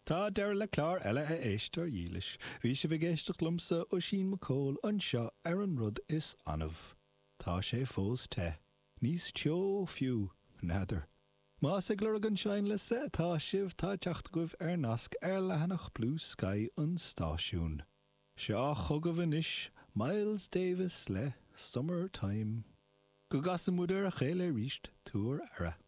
Tá deir le clár eile a éistar dílis. Bhí sé bh géisteach lumsa ó sin macóil anseo ar an rud is anmh. Tá sé fós te. Níos teo fiú, nádar. Más ag glur an sein le sé tá sibh tá teacht goibh ar nasc ar lehanach Blue Sky an stáisiún. Seo chugah inis, Miles Davis le Summertime. Go gasamúdar a chéile ríist túr ara.